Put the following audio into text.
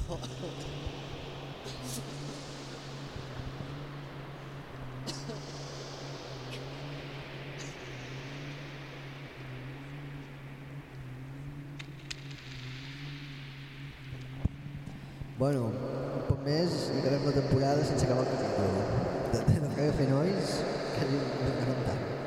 Bueno, un poc més i acabem la temporada sense acabar el capítol. De fer nois, que diu, no tant.